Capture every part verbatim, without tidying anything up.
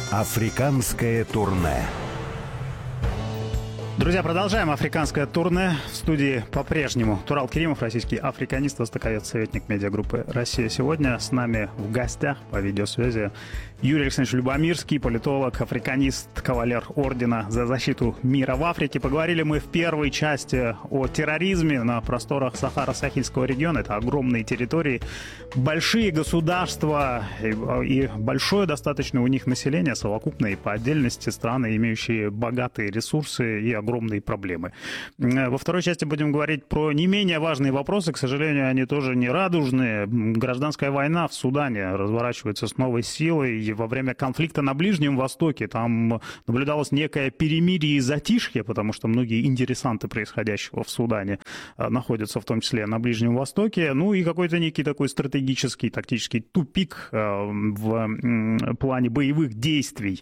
Африканское турне. Друзья, продолжаем африканское турне. В студии по-прежнему Турал Керимов, российский африканист, востоковед, советник медиагруппы «Россия сегодня». С нами в гостях по видеосвязи Юрий Александрович Любомирский, политолог, африканист, кавалер ордена за защиту мира в Африке. Поговорили мы в первой части о терроризме на просторах Сахаро-Сахельского региона. Это огромные территории, большие государства и, и большое достаточно у них население, совокупные по отдельности страны, имеющие богатые ресурсы и огромные проблемы. Во второй части будем говорить про не менее важные вопросы. К сожалению, они тоже не радужные. Гражданская война в Судане разворачивается с новой силой. И во время конфликта на Ближнем Востоке там наблюдалось некое перемирие и затишье, потому что многие интересанты происходящего в Судане находятся в том числе на Ближнем Востоке. Ну и какой-то некий такой стратегический, тактический тупик в плане боевых действий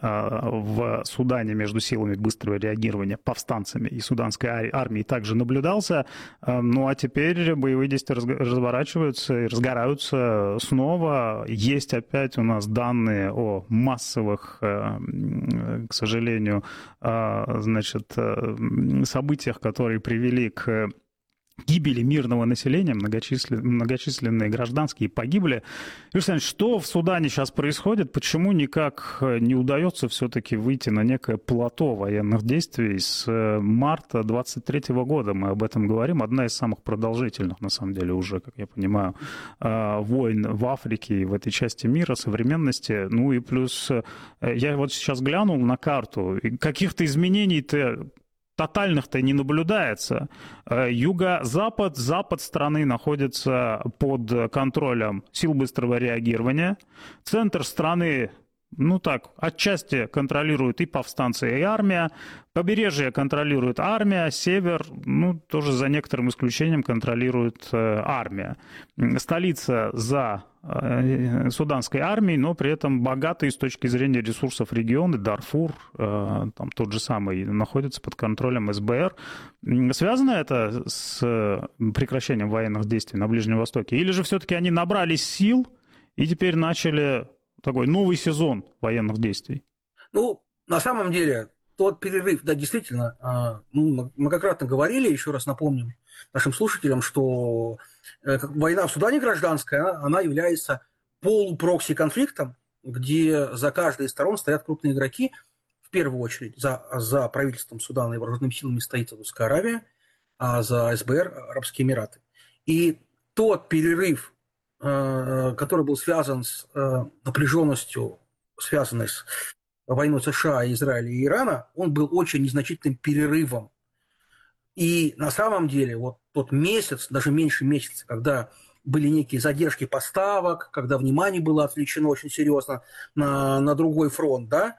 в Судане между силами быстрого реагирования, повстанцами и суданской армией также наблюдался. Ну а теперь боевые действия разворачиваются и разгораются снова. Есть опять у нас данные о массовых, к сожалению, значит, событиях, которые привели к гибели мирного населения, многочисленные, многочисленные гражданские погибли. Юрий Александрович, что в Судане сейчас происходит? Почему никак не удается все-таки выйти на некое плато военных действий? С марта двадцать третьего года мы об этом говорим. Одна из самых продолжительных, на самом деле, уже, как я понимаю, войн в Африке и в этой части мира, современности. Ну и плюс, я вот сейчас глянул на карту, и каких-то изменений-то тотальных-то не наблюдается. Юго-запад, запад страны находится под контролем сил быстрого реагирования. Центр страны, ну так, отчасти контролирует и повстанцы, и армия. Побережье контролирует армия, север, ну, тоже за некоторым исключением контролирует э, армия. Столица за э, суданской армией, но при этом богатые с точки зрения ресурсов регионы, Дарфур, э, там тот же самый, находится под контролем эс бэ эр. Связано это с прекращением военных действий на Ближнем Востоке? Или же все-таки они набрались сил и теперь начали такой новый сезон военных действий? Ну, на самом деле, тот перерыв, да, действительно, мы многократно говорили, еще раз напомним нашим слушателям, что война в Судане гражданская, она является полупрокси-конфликтом, где за каждой из сторон стоят крупные игроки. В первую очередь за, за правительством Судана и вооруженными силами стоит Саудовская Аравия, а за эс бэ эр – Арабские Эмираты. И тот перерыв, который был связан с напряженностью, связанной с войной США, Израиля и Ирана, он был очень незначительным перерывом. И на самом деле вот тот месяц, даже меньше месяца, когда были некие задержки поставок, когда внимание было отвлечено очень серьезно на, на другой фронт, да,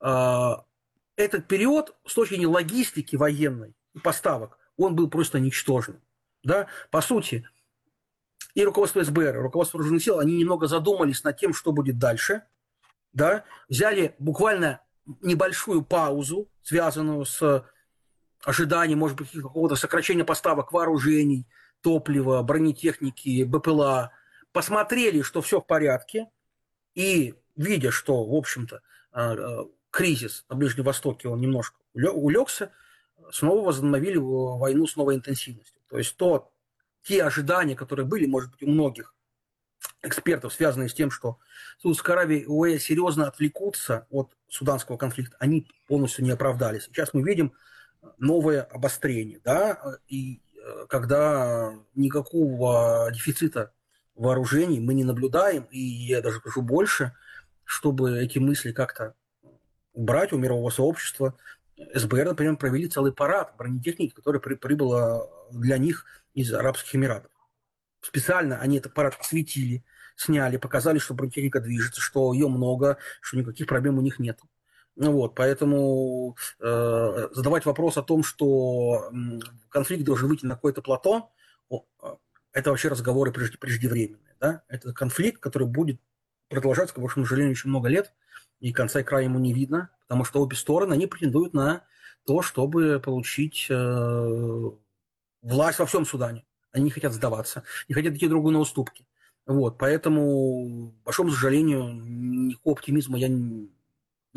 этот период с точки зрения логистики военной и поставок, он был просто ничтожным. Да? По сути, и руководство эс бэ эр, и руководство вооруженных сил, они немного задумались над тем, что будет дальше, да? Взяли буквально небольшую паузу, связанную с ожиданием, может быть, какого-то сокращения поставок вооружений, топлива, бронетехники, бэ пэ эл а, посмотрели, что все в порядке, и, видя, что, в общем-то, кризис на Ближнем Востоке, он немножко улегся, снова возобновили войну с новой интенсивностью. То есть то, те ожидания, которые были, может быть, у многих экспертов, связанные с тем, что Саудовская Аравия и о е серьезно отвлекутся от суданского конфликта, они полностью не оправдались. Сейчас мы видим новое обострение, да, и когда никакого дефицита вооружений мы не наблюдаем, и я даже скажу больше, чтобы эти мысли как-то убрать у мирового сообщества, эс бэ эр, например, провели целый парад бронетехники, которая при, прибыла для них из Арабских Эмиратов. Специально они этот парад осветили, сняли, показали, что бронетехника движется, что ее много, что никаких проблем у них нет. Ну вот, поэтому э, задавать вопрос о том, что конфликт должен выйти на какое-то плато, это вообще разговоры преждевременные. Да? Это конфликт, который будет продолжаться, к большому сожалению, еще много лет, и конца и края ему не видно, потому что обе стороны, они претендуют на то, чтобы получить э, власть во всем Судане. Они не хотят сдаваться, не хотят идти другу на уступки. Вот, поэтому, к большому сожалению, никакого оптимизма я не,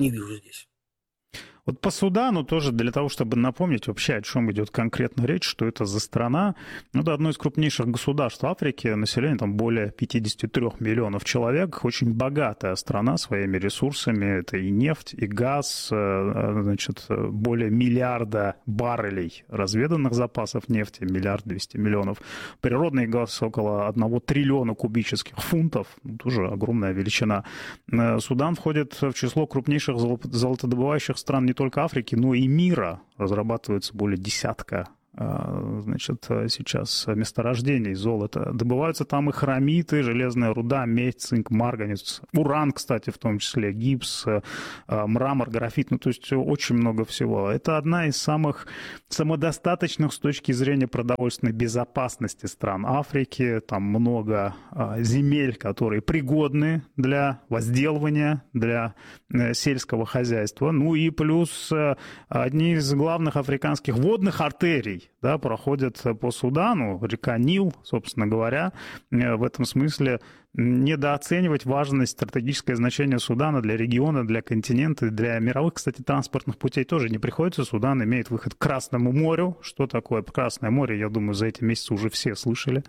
не вижу здесь. Вот по Судану тоже для того, чтобы напомнить вообще, о чем идет конкретно речь, что это за страна. Ну, это одно из крупнейших государств Африки, население там более пятьдесят три миллионов человек, очень богатая страна своими ресурсами, это и нефть, и газ, значит, более миллиарда баррелей разведанных запасов нефти, миллиард двести миллионов, природный газ около одного триллиона кубических фунтов, тоже огромная величина. Судан входит в число крупнейших золотодобывающих стран не только Африки, но и мира. Разрабатывается более десятка, значит, сейчас месторождений золота. Добываются там и хромиты, железная руда, медь, цинк, марганец, уран, кстати, в том числе, гипс, мрамор, графит, ну, то есть очень много всего. Это одна из самых самодостаточных с точки зрения продовольственной безопасности стран Африки. Там много земель, которые пригодны для возделывания, для сельского хозяйства. Ну и плюс одни из главных африканских водных артерий, да, проходят по Судану, река Нил, собственно говоря. В этом смысле недооценивать важность, стратегическое значение Судана для региона, для континента, для мировых, кстати, транспортных путей тоже не приходится. Судан имеет выход к Красному морю. Что такое Красное море, я думаю, за эти месяцы уже все слышали.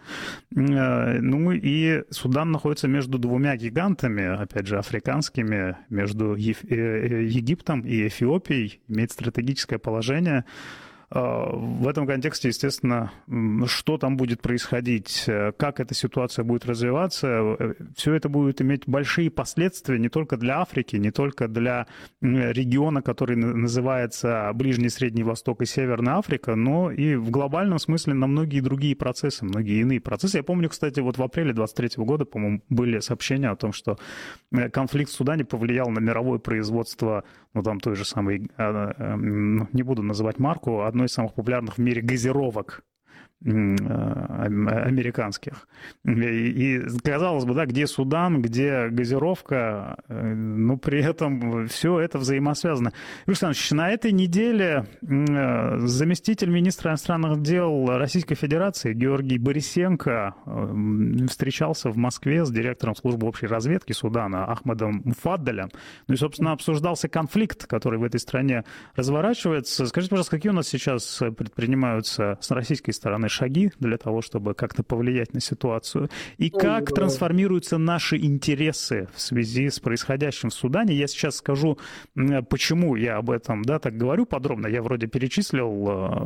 Ну и Судан находится между двумя гигантами, опять же, африканскими, между Египтом и Эфиопией, имеет стратегическое положение. В этом контексте, естественно, что там будет происходить, как эта ситуация будет развиваться, все это будет иметь большие последствия не только для Африки, не только для региона, который называется Ближний, Средний Восток и Северная Африка, но и в глобальном смысле на многие другие процессы, многие иные процессы. Я помню, кстати, вот в апреле двадцать третьего года, по-моему, были сообщения о том, что конфликт в Судане повлиял на мировое производство, ну, там той же самой, не буду называть марку, одной из самых популярных в мире газировок американских. И, и казалось бы, да, где Судан, где газировка, но при этом все это взаимосвязано. Юрий Александрович, на этой неделе заместитель министра иностранных дел Российской Федерации Георгий Борисенко встречался в Москве с директором службы общей разведки Судана Ахмедом Муфаддалем. Ну и, собственно, обсуждался конфликт, который в этой стране разворачивается. Скажите, пожалуйста, какие у нас сейчас предпринимаются с российской стороны шаги для того, чтобы как-то повлиять на ситуацию? И как трансформируются наши интересы в связи с происходящим в Судане? Я сейчас скажу, почему я об этом, да, так говорю подробно. Я вроде перечислил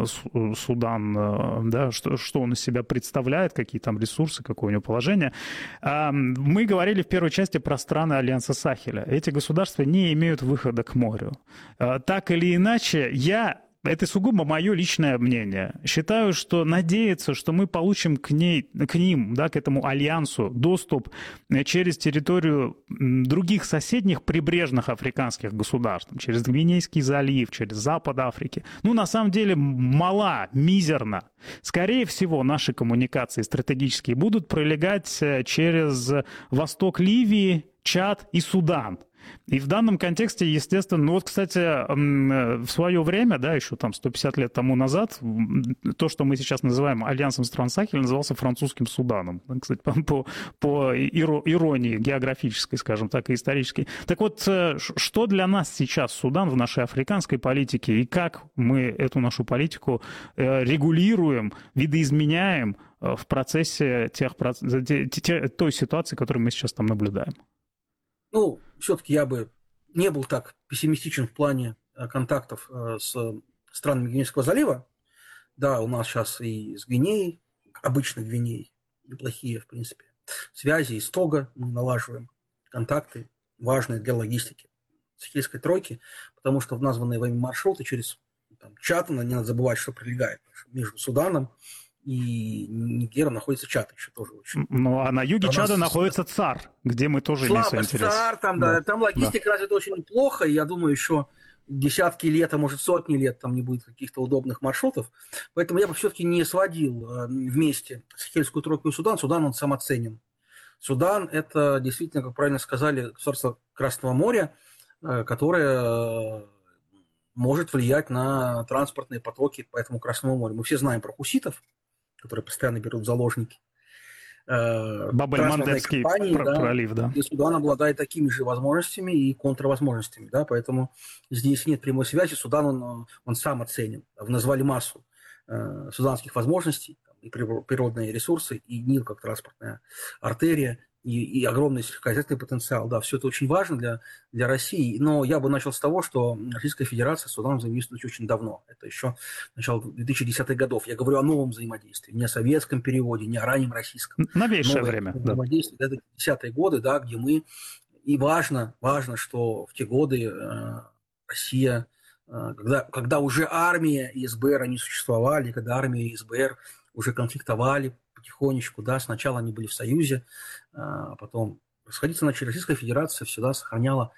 Судан, да, что, что он из себя представляет, какие там ресурсы, какое у него положение. Мы говорили в первой части про страны Альянса Сахеля. Эти государства не имеют выхода к морю. Так или иначе, я... Это сугубо мое личное мнение. Считаю, что надеяться, что мы получим к, ней, к ним, да, к этому альянсу доступ через территорию других соседних прибрежных африканских государств, через Гвинейский залив, через Запад Африки, ну, на самом деле, мала, мизерна. Скорее всего, наши коммуникации стратегические будут пролегать через восток Ливии, Чад и Судан. И в данном контексте, естественно, ну вот, кстати, в свое время, да, еще там сто пятьдесят лет тому назад, то, что мы сейчас называем Альянсом стран Сахеля, назывался французским Суданом. Кстати, по, по иронии географической, скажем так, и исторической. Так вот, что для нас сейчас Судан в нашей африканской политике, и как мы эту нашу политику регулируем, видоизменяем в процессе тех, той ситуации, которую мы сейчас там наблюдаем? Ну, все-таки я бы не был так пессимистичен в плане контактов с странами Гвинейского залива. Да, у нас сейчас и с Гвинеей, обычно Гвинеей, неплохие, в принципе, связи, из Того мы налаживаем контакты, важные для логистики Сахельской тройки, потому что в названные вами маршруты через там, Чад, не надо забывать, что пролегает между Суданом и Нигером находится Чад еще тоже очень. Ну, а на юге Чада нас... находится ЦАР, где мы тоже имеем свой интерес. ЦАР, там, да. Да, там логистика да. развита очень плохо, и я думаю, еще десятки лет, а может сотни лет там не будет каких-то удобных маршрутов. Поэтому я бы все-таки не сводил вместе Сахельскую тройку и Судан. Судан, он самоценен. Судан – это действительно, как правильно сказали, государство Красного моря, которое может влиять на транспортные потоки по этому Красному морю. Мы все знаем про хуситов, которые постоянно берут заложники. э, Баб-эль-Мандебский компании, да, пролив, да. и Судан обладает такими же возможностями и контрвозможностями, да, поэтому здесь нет прямой связи. Судан, он, он сам оценен. Вы назвали массу э, суданских возможностей, там, и природные ресурсы, и Нил как транспортная артерия, и, и огромный сельскохозяйственный потенциал. Да, все это очень важно для, для России. Но я бы начал с того, что Российская Федерация с Суданом взаимодействует очень давно. Это еще начало двухтысячных годов. Я говорю о новом взаимодействии, не о советском переводе, не о раннем российском. Новейшее Новое время. взаимодействие, да. Это десятые годы, да, где мы... И важно, важно, что в те годы э, Россия, э, когда, когда уже армия и СБР, они существовали, когда армия и СБР уже конфликтовали потихонечку, да, сначала они были в союзе, а потом расходиться начали. Российская Федерация всегда сохраняла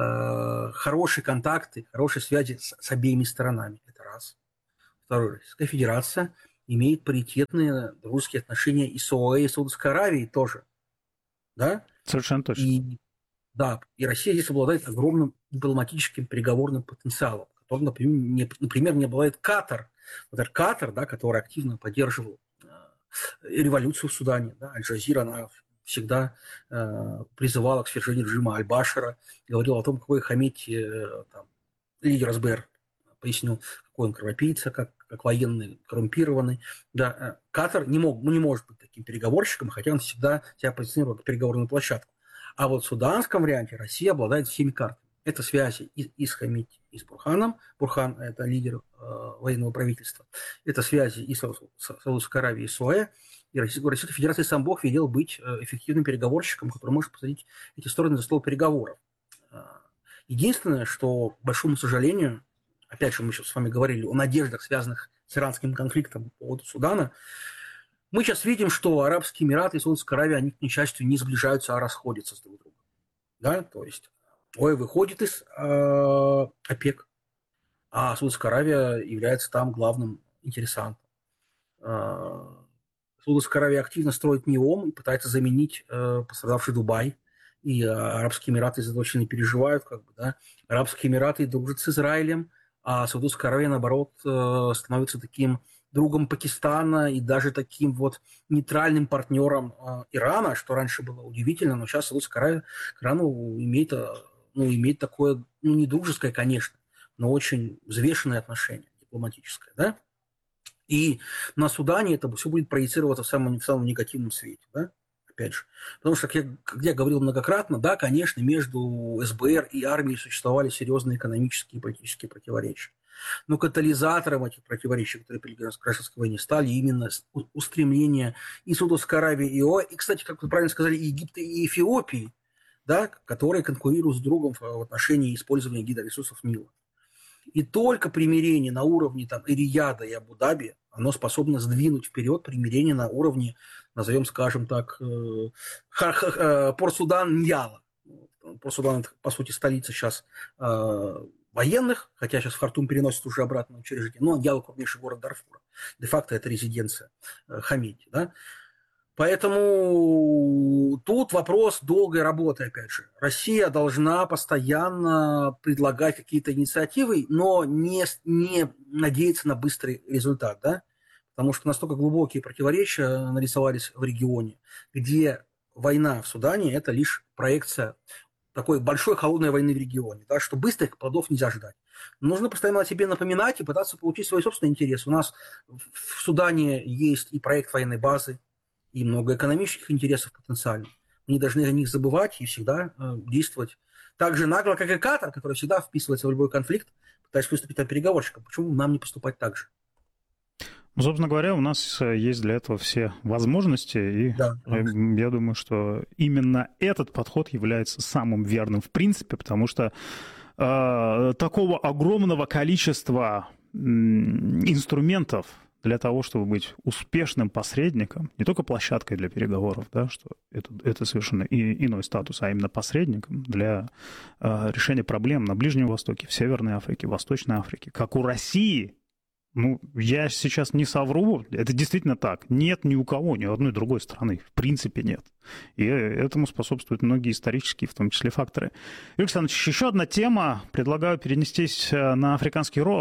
э, хорошие контакты, хорошие связи с, с обеими сторонами. Это раз. Второе. Российская Федерация имеет паритетные дружеские отношения и с ОАЭ, и с Саудовской Аравией тоже. Да? Совершенно точно. И, да, и Россия здесь обладает огромным дипломатическим переговорным потенциалом, которым, например, не, например, не обладает Катар. Вот этот Катар, да, который активно поддерживал революцию в Судане. Да, Аль-Джазира, она всегда э, призывала к свержению режима Аль-Башара, говорила о том, какой Хамити, э, там, лидер СБР, пояснил, какой он кровопийца, как, как военный, коррумпированный. Да, э, Катар не, мог, ну, не может быть таким переговорщиком, хотя он всегда себя позиционировал как переговорную площадку. А вот в суданском варианте Россия обладает всеми картами. Это связи и, и с Хамити, и с Бурханом. Бурхан – это лидер э, военного правительства. Это связи и с Саудовской Аравией, и с ОАЭ. И Российская Федерация сам Бог велел быть эффективным переговорщиком, который может посадить эти стороны за стол переговоров. Единственное, что, к большому сожалению, опять же, мы сейчас с вами говорили о надеждах, связанных с иранским конфликтом по поводу Судана, мы сейчас видим, что Арабские Эмираты и Саудовская Аравия, они, к несчастью, не сближаются, а расходятся с друг другом. Да? То есть ОАЭ выходит из э, ОПЕК, а Саудовская Аравия является там главным интересантом. Э, Саудовская Аравия активно строит НИОМ и пытается заменить э, пострадавший Дубай. И э, Арабские Эмираты из этого очень переживают. Как бы, да? Арабские Эмираты дружат с Израилем, а Саудовская Аравия, наоборот, э, становится таким другом Пакистана и даже таким вот нейтральным партнером э, Ирана, что раньше было удивительно, но сейчас Саудовская Аравия к Ирану имеет... Э, ну, имеет такое, ну, не дружеское, конечно, но очень взвешенное отношение, дипломатическое, да? И на Судане это все будет проецироваться в самом, в самом негативном свете, да? Опять же. Потому что, как я, как я говорил многократно, да, конечно, между СБР и армией существовали серьезные экономические и политические противоречия. Но катализатором этих противоречий, которые привели к гражданской войне, стали именно устремления и Саудовской Аравии, и ОАЭ, и, кстати, как вы правильно сказали, и Египта, и Эфиопии, да, которые конкурируют с другом в отношении использования гидроресурсов Нила. И только примирение на уровне там, и Рияда, и Абу-Даби, оно способно сдвинуть вперед примирение на уровне, назовем, скажем так, Порт-Судан-Ньяла. Порт-Судан, по сути, столица сейчас военных, хотя сейчас в Хартум переносят уже обратно в учреждение, но Ньяла крупнейший город Дарфура. Де-факто это резиденция Хамити, да. Поэтому тут вопрос долгой работы, опять же. Россия должна постоянно предлагать какие-то инициативы, но не, не надеяться на быстрый результат, да? Потому что настолько глубокие противоречия нарисовались в регионе, где война в Судане – это лишь проекция такой большой холодной войны в регионе, да, что быстрых плодов нельзя ждать. Нужно постоянно о себе напоминать и пытаться получить свои собственные интересы. У нас в Судане есть и проект военной базы, и много экономических интересов потенциально. Мы не должны о них забывать и всегда э, действовать так же нагло, как и Катар, который всегда вписывается в любой конфликт, пытаясь выступить там переговорщиком. Почему нам не поступать так же? Ну, собственно говоря, у нас есть для этого все возможности, и да, я думаю, что именно этот подход является самым верным в принципе, потому что э, такого огромного количества э, инструментов для того, чтобы быть успешным посредником, не только площадкой для переговоров, да, что это, это совершенно и, иной статус, а именно посредником для э, решения проблем на Ближнем Востоке, в Северной Африке, в Восточной Африке, как у России. Ну, я сейчас не совру, это действительно так. Нет ни у кого, ни у одной другой страны, в принципе нет. И этому способствуют многие исторические, в том числе, факторы. Юрий Александрович, еще одна тема. Предлагаю перенестись на Африканский рог.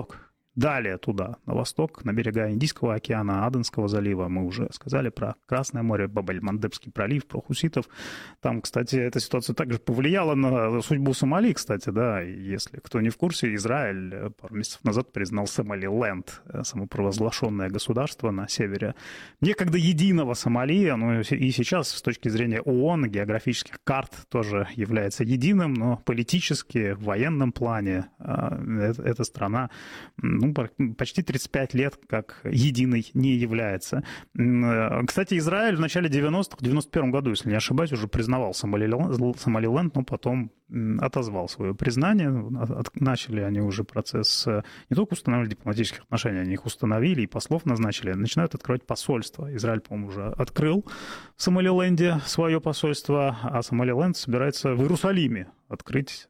Далее туда, на восток, на берега Индийского океана, Аденского залива. Мы уже сказали про Красное море, Баб-эль-Мандебский пролив, про хуситов. Там, кстати, эта ситуация также повлияла на судьбу Сомали, кстати, да. Если кто не в курсе, Израиль пару месяцев назад признал Сомалиленд, самопровозглашенное государство на севере некогда единого Сомали. Ну и сейчас, с точки зрения ООН, географических карт, тоже является единым, но политически, в военном плане эта страна, ну, почти тридцать пять лет как единый не является. Кстати, Израиль в начале девяностых, в девяносто первом году, если не ошибаюсь, уже признавал Сомалиленд, Сомалиленд, но потом отозвал свое признание. Начали они уже процесс не только установления дипломатических отношений, они их установили и послов назначили, начинают открывать посольства. Израиль, по-моему, уже открыл в Сомалиленде свое посольство, а Сомалиленд собирается в Иерусалиме открыть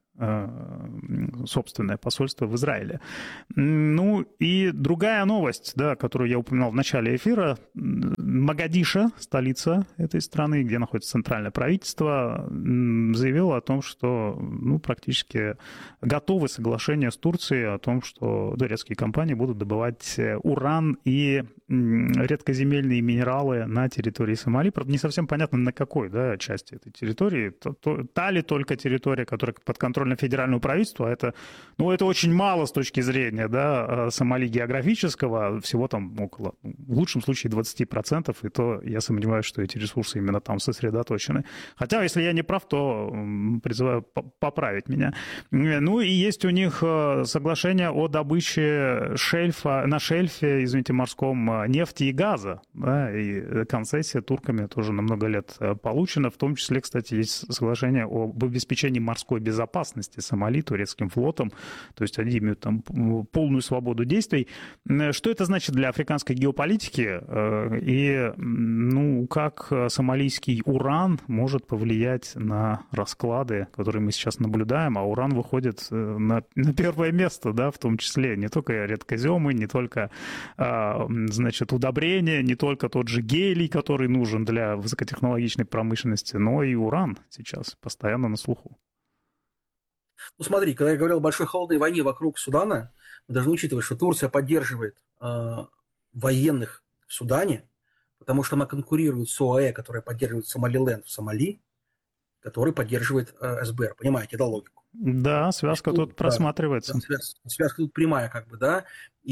собственное посольство в Израиле. Ну и другая новость, да, которую я упоминал в начале эфира. Могадишо, столица этой страны, где находится центральное правительство, заявила о том, что ну, практически готовы соглашения с Турцией о том, что турецкие компании будут добывать уран и редкоземельные минералы на территории Сомали. Правда, не совсем понятно, на какой да, части этой территории. Та ли только территория, которая под контролем федерального правительства, это, ну, это очень мало с точки зрения да, Сомали географического, всего там около, в лучшем случае, двадцать процентов, и то я сомневаюсь, что эти ресурсы именно там сосредоточены. Хотя, если я не прав, то призываю поправить меня. Ну и есть у них соглашение о добыче шельфа, на шельфе, извините, морском нефти и газа, да, и концессия турками тоже на много лет получена, в том числе, кстати, есть соглашение об обеспечении морской безопасности Сомали турецким флотом, то есть они имеют там полную свободу действий. Что это значит для африканской геополитики и ну, как сомалийский уран может повлиять на расклады, которые мы сейчас наблюдаем, а уран выходит на, на первое место, да, в том числе не только редкоземы, не только значит, удобрения, не только тот же гелий, который нужен для высокотехнологичной промышленности, но и уран сейчас постоянно на слуху. Ну, смотри, когда я говорил о большой холодной войне вокруг Судана, мы должны учитывать, что Турция поддерживает э, военных в Судане, потому что она конкурирует с ОАЭ, которая поддерживает Сомалиленд в Сомали, который поддерживает э, СБР. Понимаете, да, логику? Да, связка тут, тут просматривается. Да, связка, связка тут прямая, как бы, да.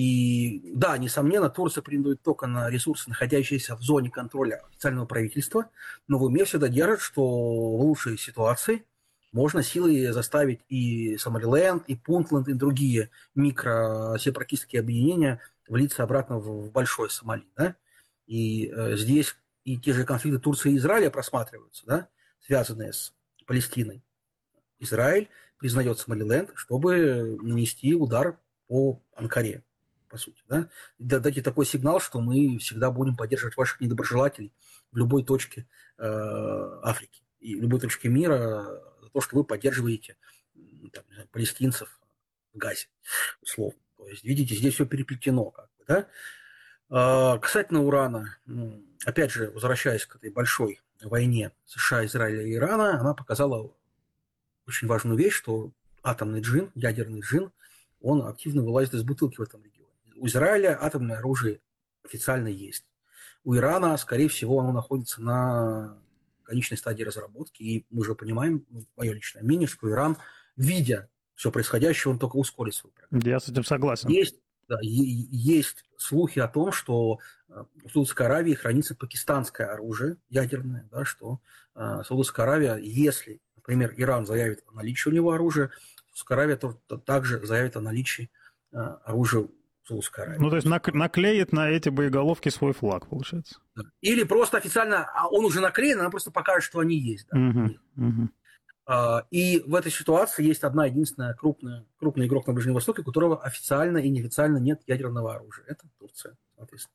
И да, несомненно, Турция претендует только на ресурсы, находящиеся в зоне контроля официального правительства, но в уме всегда держит, что в лучшей ситуации можно силой заставить и Сомалиленд, и Пунтленд, и другие микросепаратистские объединения влиться обратно в большой Сомали. Да? И э, здесь и те же конфликты Турции и Израиля просматриваются, да? Связанные с Палестиной. Израиль признает Сомалиленд, чтобы нанести удар по Анкаре, по сути. Да? Дать такой сигнал, что мы всегда будем поддерживать ваших недоброжелателей в любой точке э, Африки и в любой точке мира, то, что вы поддерживаете там, палестинцев в Газе, условно. То есть, видите, здесь все переплетено. Как бы, да? а, касательно урана, опять же, возвращаясь к этой большой войне США, Израиля и Ирана, она показала очень важную вещь, что атомный джин, ядерный джин, он активно вылазит из бутылки в этом регионе. У Израиля атомное оружие официально есть. У Ирана, скорее всего, оно находится на конечной стадии разработки, и мы уже понимаем, мое личное мнение, что Иран, видя все происходящее, он только ускорит свою программу. Я с этим согласен. Есть, да, есть слухи о том, что в Саудовской Аравии хранится пакистанское оружие ядерное, да, что э, Саудовская Аравия, если, например, Иран заявит о наличии у него оружия, Саудовская Аравия то, то также заявит о наличии э, оружия Саудовской Аравии. Ну, то есть наклеит на эти боеголовки свой флаг, получается. Или просто официально, а он уже наклеен, она просто покажет, что они есть. Да? Uh-huh, uh-huh. А, и в этой ситуации есть одна единственная крупная, крупный игрок на Ближнем Востоке, у которого официально и неофициально нет ядерного оружия. Это Турция, соответственно.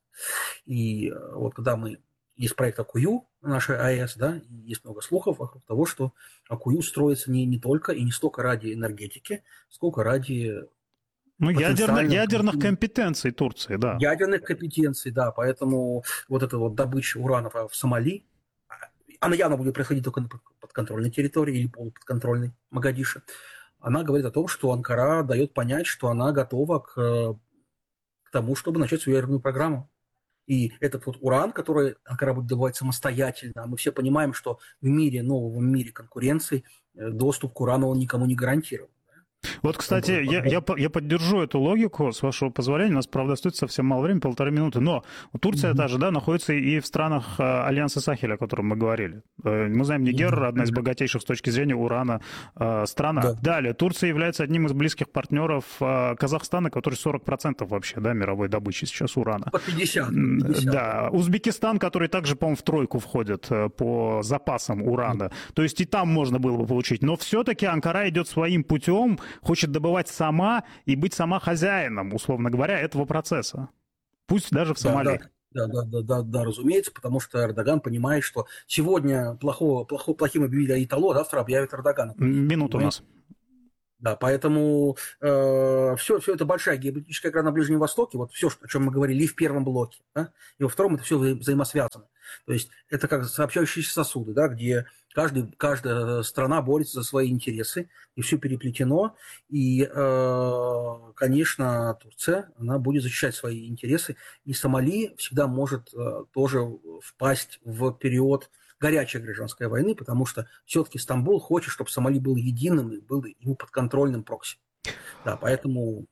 И вот когда мы... Есть проект Акую, нашей АЭС, да, и есть много слухов вокруг того, что Акую строится не, не только и не столько ради энергетики, сколько ради... Ну, ядерно, ядерных компетенций Турции, да. Ядерных компетенций, да. Поэтому вот эта вот добыча урана в Сомали, она явно будет происходить только на подконтрольной территории или полуподконтрольной Могадишо. Она говорит о том, что Анкара дает понять, что она готова к тому, чтобы начать свою ядерную программу. И этот вот уран, который Анкара будет добывать самостоятельно, мы все понимаем, что в мире, новом мире конкуренции доступ к урану он никому не гарантирован. Вот, кстати, я, я, я поддержу эту логику, с вашего позволения. У нас, правда, стоит совсем мало времени, полторы минуты. Но Турция mm-hmm. та же, да, находится и в странах Альянса Сахеля, о котором мы говорили. Мы знаем, Нигер mm-hmm. одна из богатейших с точки зрения урана страна. Да. Далее, Турция является одним из близких партнеров Казахстана, который сорок процентов вообще, да, мировой добычи сейчас урана. По пятьдесят. пятьдесят. Да. Узбекистан, который также, по-моему, в тройку входит по запасам урана. Mm-hmm. То есть и там можно было бы получить. Но все-таки Анкара идет своим путем, хочет добывать сама и быть сама хозяином, условно говоря, этого процесса. Пусть даже в Сомали. Да, да, да, да, да, да, разумеется, потому что Эрдоган понимает, что сегодня плохо, плохо, плохим объявили Айтало, завтра объявят Эрдогана. Минута у нас. Да, поэтому э, все, все это большая геополитическая игра на Ближнем Востоке, вот все, о чем мы говорили и в первом блоке, да, и во втором это все вза- взаимосвязано. То есть это как сообщающиеся сосуды, да, где каждый, каждая страна борется за свои интересы, и все переплетено. И, э, конечно, Турция, она будет защищать свои интересы. И Сомали всегда может э, тоже впасть в период горячей гражданской войны, потому что все-таки Стамбул хочет, чтобы Сомали был единым и был ему подконтрольным прокси. Да, поэтому...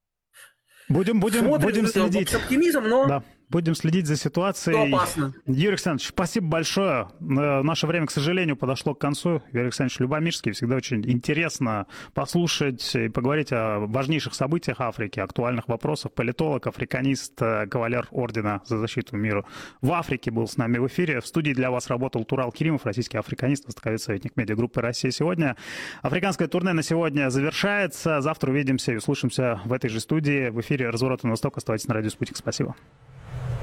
Будем, будем, будем следить. С оптимизмом, но... Да. Будем следить за ситуацией. Что опасно. Юрий Александрович, спасибо большое. Наше время, к сожалению, подошло к концу. Юрий Александрович Любомирский. Всегда очень интересно послушать и поговорить о важнейших событиях Африки, актуальных вопросах. Политолог, африканист, кавалер ордена за защиту мира в Африке был с нами в эфире. В студии для вас работал Турал Керимов, российский африканист, востоковед, советник медиагруппы «Россия сегодня». Африканское турне на сегодня завершается. Завтра увидимся и услышимся в этой же студии в эфире «Разворота на восток». Оставайтесь на радио «Спутник». Спасибо.